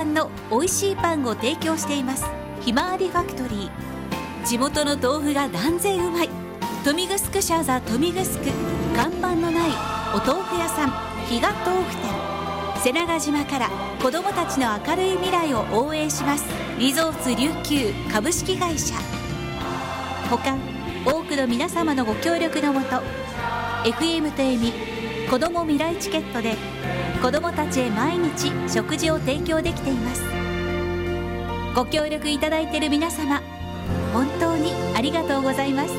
産の美味しいパンを提供しています。ひまわりファクトリー。地元の豆腐が断然うまい。豊見城社ザ豊見城、看板のないお豆腐屋さん、比嘉豆腐店。瀬長島から子どもたちの明るい未来を応援します。リゾーツ琉球株式会社。他多くの皆様のご協力のもと、 FM とえみ子ども未来チケットで子どもたちへ毎日食事を提供できています。ご協力いただいている皆様、本当にありがとうございます。